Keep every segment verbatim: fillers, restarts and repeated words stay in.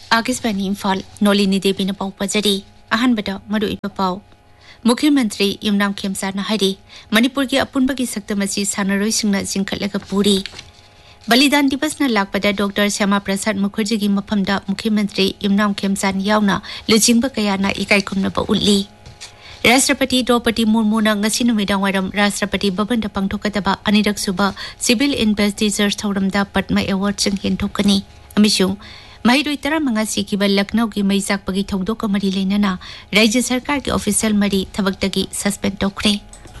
आकाशवाणी इम्फाल नोलिनी देवीना पाउ पजरी अहनबदा मरु इपा पाउ मुख्यमंत्री युमनाम खेमसाना हाइरी मणिपुर की अपुनबगी सक्तमसी सानरोई सिंगना जिंखटलगा पूरी बलिदान दिवस न लाकपदा डॉक्टर श्यामा प्रसाद मुखर्जी की मफमदा मुख्यमंत्री युमनाम खेमसान यावना लुजिंगबा कयाना इकाई खुमनबा उल्ली राष्ट्रपति द्रौपदी मुर्मू न ngasi numidaang wairam Rashtrapati Bhavan दा पांगथोकदबा अनिरक सुबा सिविल इन्वेस्टिगेटर्स थौरमदा पद्मा अवार्ड सिंग हेनथोकनी अमिसुंग महिरोई तरा मंगा सिकिबा लखनऊ की मई चाकपगी थौदोक मरी लेनना राज्य सरकार के ऑफिशियल मरी थबकतगी सस्पेंड तौखरे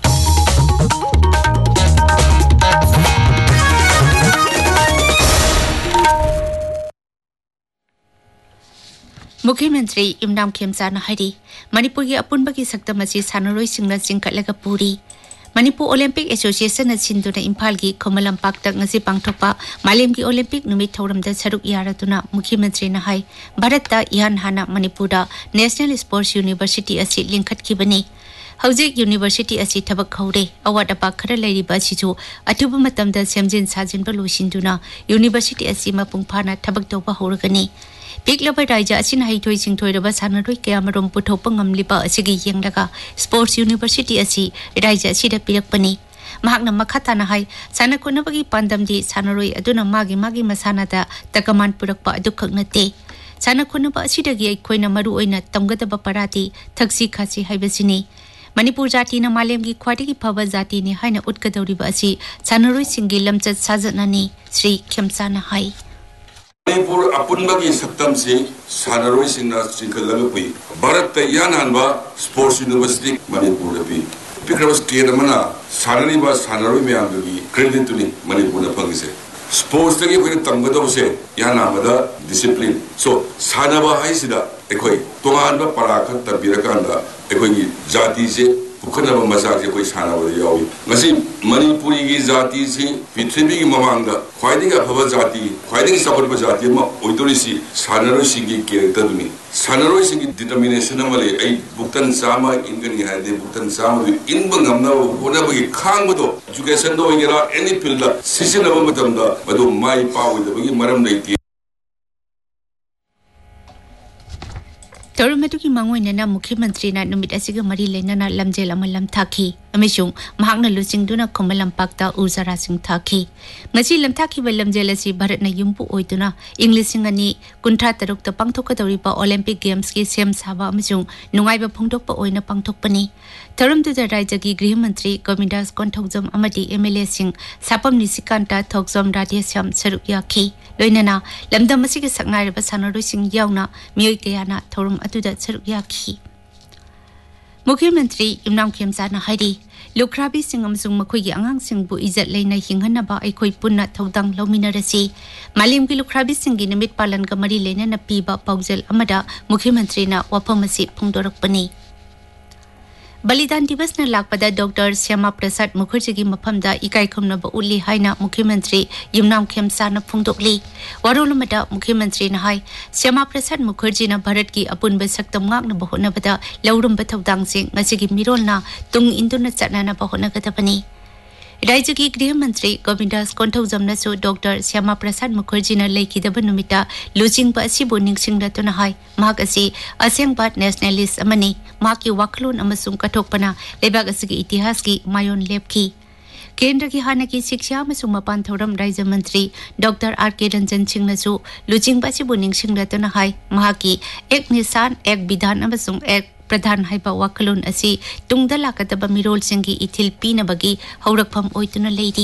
मुख्यमंत्री युमनाम खेमसाना हाइरी मणिपुर की अपुनबगी सक्तमसी सानरोई सिंगना जिंखटलगा पूरी मणिपुर ओलंपिक एसोसिएशन सिंधुना इम्फाल की खोमलंपाक्ता ngasi पांगथोकपा मालेम की ओलंपिक नुमित थौरमदा सरुक यारतुना मुख्यमंत्री ना हाई भारतता इहान हाना मणिपुरदा नेशनल स्पोर्ट्स यूनिवर्सिटी असि लिंखटखिबनी हौजिक यूनिवर्सिटी असि थबक खौरे अवार्ड अपा खरा लैरिबा सिजु अथुब मतमदा सेमजिन साजिनबा लोसिंदुना यूनिवर्सिटी असि मपुंग फाना थबक तौबा हौरगनी पिकलबा राज्य असिन हाइथोई सिंथोइरबा सानरोई कयामरोम पुथोपा ngamliba asigi yenglaga sports university असि राज्य असिदा पिरकपनी महाकना मखाताना हाई सानकोनबगी पांदमदी सानरोई अदुना मागी मागी मसानादा तकमान पुरकपा अदुखक नते सानकोनबा असिदगी अइखोइना मरु ओइना तमगदबा पराती थक्सी खासी हाइबसिनी मणिपुर जाति न मालेम की ख्वाइदगी फबा जाति ने हाइना उटकदौरिबा असि सानरोई सिंगी लमचत साजनानी श्री खेमसाना हाई मणिपुर अपुनबगी सक्तम से सानरोई सिंगना जिंखटलगा पुई Bharat यानानबा sports university Manipur दपि पिक्रबस केदमना सानरीबा सानरोई मयामगी credit Tuni Manipur न फंगिसे स्पोर्ट्स तगी कोइ तमगदबसे यानामदा डिसिप्लिन सो सानबा हाइसिदा एखोइ तोगानबा पराख तबिरकांदा एखोइ जाति से पुखनबा मसाजे कोइ सानबा यावी ngasi मणिपुरी की जाति से पृथ्वी की ममांगदा ख्वाइदगी अफबा जाति ख्वाइदगी सफरबा जाति म ओइतोरिसी सानरोई सिंगी कैरेक्टर दुनी सानरोई सिंगी डिटरमिनेशन अमले आई बुक्तन सामा इंगनी हादे बुक्तन सामा इनबा ngamna होनबगी खांगबदो एजुकेशन दो गेरा एनी फील्ड सिसिनबा मतमदा मदो माई पावदबगी मरम लेति तरुमतु की मांगोइनना मुख्यमंत्री ना नुमित असिगा मरी लेनना लमजेल अमा लमथाखी अमिसुंग महाकना लुचिंगदुना खोमलंपाक्ता उजारा Singh थाखी ngasi lamthakhiba lamjel asi bharatna yumpu oiduna english singani kuntra taruk ta pangthokadoriba olympic games ki sem saba amasung nungaiba phongdokpa oina pangthokpani tharamdu da rajya ki griha mantri govindas konthokjam amadi mla sing sapam nisikanta thokjam radhyasam saruk yakhi loinana lamdam asi ki saknaiba sanaroi sing yauna miyoi kayana thorum atuda saruk yakhi मुख्यमंत्री युमनाम खेमसाना हाइरी लुखराबी सिंह अमसुंग मखोइगी अंगांग सिंहबु इज्जत लेना हिंगनबा अइखोइ पुन्ना थौदांग लौमिनरसी मालेम की लुखराबी सिंहगी निमित पालन का मरी लेना पीबा पाउजल अमदा मुख्यमंत्री ना वफम असि फोंदोरकपनी बलिदान दिवस न लाकपदा डॉक्टर श्यामा प्रसाद मुखर्जी की मफमदा इकाई खुमनबा उल्ली हाइना मुख्यमंत्री युमनाम खेमसाना फोंदोकली वरोलमदा मुख्यमंत्री न हाई श्यामा प्रसाद मुखर्जी न भारत की अपुनब सक्तम गांगनबा होनबदा लौरमबा थौदांगसिंग ngasi मिरोलना तुंग इंदुना चटनानबा होनगदबनी राज्य की गृह मंत्री गोविंदास कोंथौजमनसु डॉक्टर श्यामा प्रसाद मुखर्जी न लेखिदबा नुमिता लुचिंगबा असिबु निंगसिंगदतुना हाई महाक असि असेंगबा नेशनलिस्ट अमनी माकी वाखलोन अमसुंग कथोकपना लेबाग असि इतिहास की मायोन लेपखी केंद्र की हाना की शिक्षा अमसुंग मपान थौरम राज्य मंत्री डॉक्टर आर के रंजन सिंहनसु लुचिंगबा असिबु निंगसिंगदतुना हाई महाकी एक निशान एक विधान अमसुंग एक प्रधान हाइबा वाखलोन असि तुंगदा लाकदबा मिरोल सिंगी इथिल पीनबगी हौरकफम ओइतुना लेरी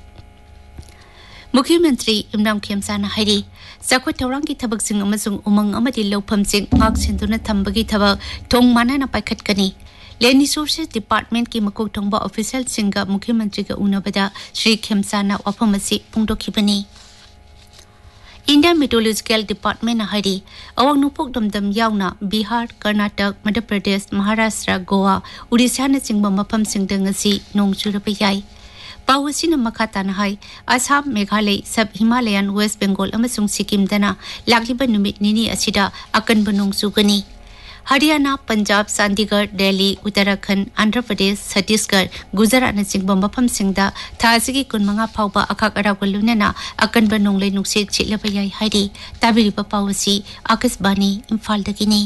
मुख्यमंत्री युमनाम खेमसाना हाइरी सखोइ थौरांगी थबकसिंग अमसुंग उमंग अमदि लौफमसिंग माक सिंदुना थंबगी थबक थोंग मानाना पाइखटकनी लैंड रिसोर्सेस डिपार्टमेंट की मकोक थोंबा ऑफिशियल सिंगा मुख्यमंत्री का उनबदा श्री खेमसाना वफम असि फोंदोखिबनी India meteorological department हाइरी अवंग नुपुक Dumdum यावना Bihar Karnataka Madhya Pradesh Maharashtra Goa Orissa न चिंगबा मफम सिंगदंगसी नोंग चुरबा याई पावसिन मखाताना हाई असम मेघालय सब हिमालयन वेस्ट बेंगल अमसुंग सिक्किम दना लागिबा नुमित निनी असिदा अकनबा नोंग चुगनी हरियाणा, पंजाब, चंडीगढ़, दिल्ली, उत्तराखंड, आंध्र प्रदेश, छत्तीसगढ़, गुजरात नचिंग मफम सिंगदा थासिगी कुनमंगा फाउबा अखाक अराग लुनेना अकनबा नोंगले नुक्से चिलबा याई हाइदि ताबिरिबा पावसी आकाशवाणी इम्फाल दगिनी।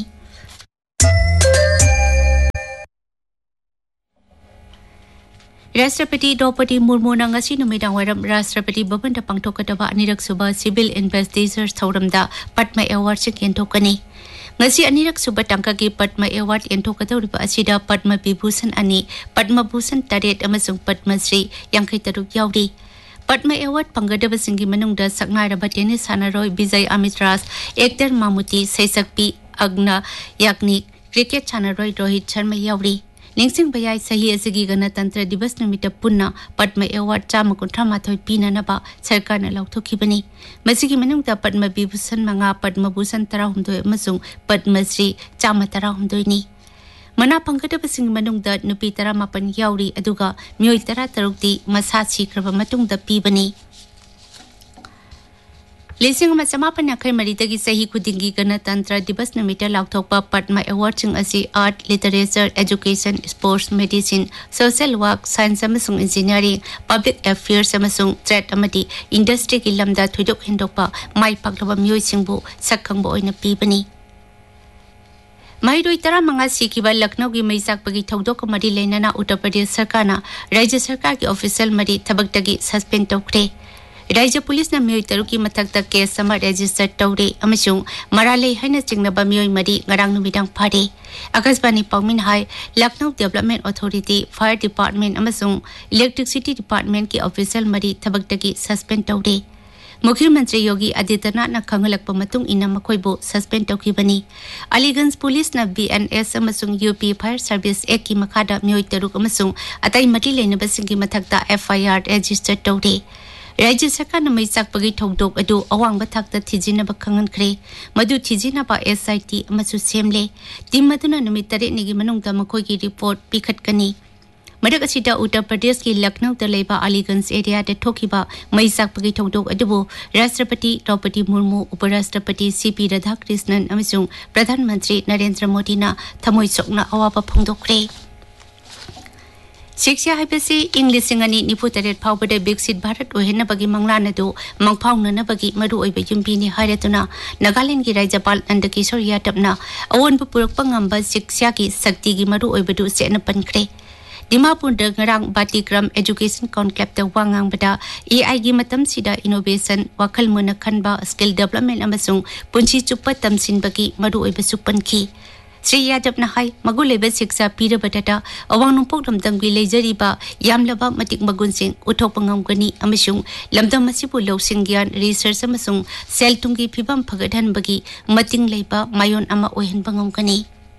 राष्ट्रपति द्रौपदी मुर्मू नंगसी नुमिदांग वायरम राष्ट्रपति भवन दा पांगथोकदबा अनिरक सुबा सिविल इन्वेस्टिगेटर्स थौरमदा पद्मा अवार्ड से केंथोकनी ngasi anirak suba tangkagi Padma Award yenthokadoriba asida Padma Vibhushan ani Padma Bhushan taret amasung Padma Shri yankai taruk yauri Padma Award panggadaba singi manungda saknairaba tennis sanaroi Vijay Amitras actor Mamuti Saisakpi Agna Yagnik cricket sanaroi Rohit Sharma yauri Ningsing bayai sahi asigi ganatantra divas numita punna Padma Award chama kuntra mathoi pina naba sarkar na lauthokibani masigi manungda Padma Vibhushan manga Padma Bhushan tarahumdoi amasung Padma Shri chama tarahumdoi ni mana panggadaba sing manungda nupi taramapan yauri aduga myoi tara tarukti masa sikraba matungda pibani Lising masamapan na kay maritagi sahi kudingi ganatantra divas numita lauthokpa Padma Award sing asi art, literature, education, sports, medicine, social work, science amasung engineering, public affairs amasung trade amati industry ki lamda thuidok hendokpa mai paklaba myoi singbu sakhangbo oina pibani Mairoi tara manga sikiba Lucknow gi maisak pagi thodok mari leinana Uttar Pradesh sarkar na Rajya sarkar ki official mari thabak tagi suspend tokre Raja Police na miyoi taruki mathakta case sama register tawre amasung maralei haina chingnaba miyoi mari ngarang numidang phare Akasbani Pawmin Hai Lucknow Development Authority Fire Department amasung Electricity Department ki official mari thabaktagi suspend tawre Mukhyamantri Yogi Adityanath na khangalakpa matung ina makoibo suspend tawkibani Aliganj Police na B N S amasung U P Fire Service Act ki makhada miyoi taruk amasung atai mati leinaba singi mathakta F I R register tawre Rajya Sarkar na maisak pagi thongdok adu awangba thakta thijinaba khangankhre madu thijinaba S I T amasu semle timmaduna numit tare nigi manungda makoi gi report pikhatkani madak asida Uttar Pradesh ki Lucknow da leiba Aliganj area da thokiba maisak pagi thongdok adu Rashtrapati Draupadi Murmu Uparashtrapati C P Radhakrishnan amasung Pradhan Mantri Narendra Modi na thamoi sokna awaba phongdokre Shiksha haibasi English singani niputaret phawbada Viksit Bharat ohenna bagi manglana do mangphaungna bagi maru oiba yumbi ni haratuna Nagaland gi Rajyapal Nanda Kishore Yadavna awonba purakpa ngamba shiksha ki sakti gi maru oiba du sena pankre Dimapur da ngarang Batigram Education Conclave da wangang bada A I gi matam sida innovation wakal muna khanba skill development amasung punchi chupa tamsin bagi maru oiba supanki Sri Yadav na hai maguleba shiksha pira batata awang numpok lamdam gi leijariba yamlaba matik magunsing uthopangam gani amasung lamdam masibu lawsing gyan research amasung sel tungi phibam phagadhan bagi mating leiba mayon ama ohen bangam gani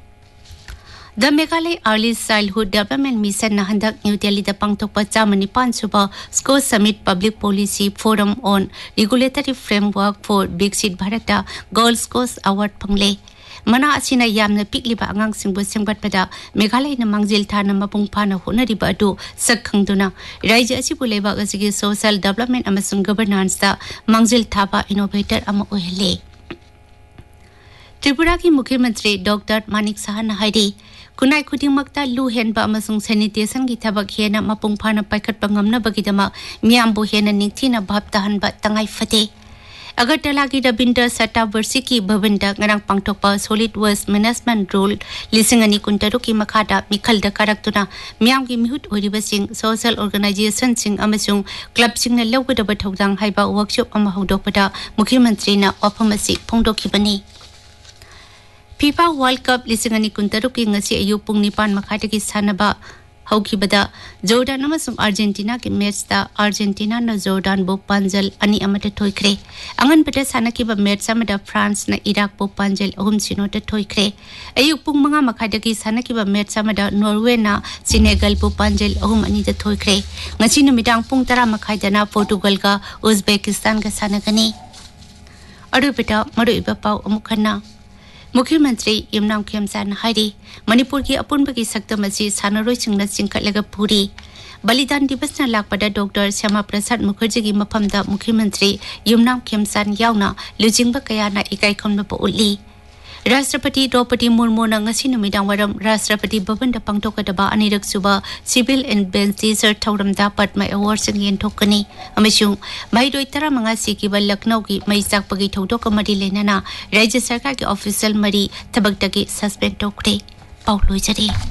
The Meghalaya Early Childhood Development Mission na handak New Delhi da pangthokpa chamani pansuba School Summit Public Policy Forum on Regulatory Framework for Viksit Bharat Girls Coast Award pangle Mana asina yamna pikliba angang singbo singbatpada Meghalaya na mangjil thana mapung phana honariba adu sakhangduna Rajya asibu leba asigi social development amasung governance da mangjil thaba innovator ama ohele Tripura ki Mukhyamantri Doctor Manik Saha na haidi kunai khudingmakta lu henba amasung sanitation gi thabak hena mapung phana paikhatpa ngamna bagidama miyambo hena ningthina bhab tahanba tangai fate Agartala ki Rabindra Satavarsi Bhavanda ngarang pangthokpa solid waste management rule lisingani kuntaru ki makhada mikhal da karaktuna miyam ki mihut oriba sing social organization sing amasung club sing na lawgada thodang haiba workshop ama hodokpada Mukhyamantri na wafamasi phongdokhibani FIFA World Cup lisingani kuntaru ki ngasi ayu pung nipan makhada ki sanaba Haukibada Jordan amasung Argentina ki match da Argentina na Jordan bo panjal ani amata thoikre angan pata sanakiba match amada France na Iraq bo panjal ahum sino ta thoikre ayuk pung manga makhada ki sanakiba match amada Norway na Senegal bo panjal ahum ani ta thoikre ngasi numidang pung tara makhaida na Portugal ga Uzbekistan ga sanagani aru beta maru iba pau amukhanna Mukhyamantri Yumnam Khemsan Hairi Manipur ki apunbagi saktam asi sanaroi singna singkatlaga puri Balidan Divas na lakpada Doctor Syama Prasad Mukherjee gi maphamda Mukhyamantri Yumnam Khemsan yauna lujingba kaya na ikai khonba pa uli राष्ट्रपति Draupadi Murmu ngasi numitang waram Rashtrapati Bhavan da pangtokadaba anirak suba civil and benefit thauramda Padma Award sing yenthokani amasung maidoi taramanga sikiba Lucknow ki maisakpagi thodok amari lenana Rajya Sarkar ki official mari thabak dagi suspend tokre pauloi jare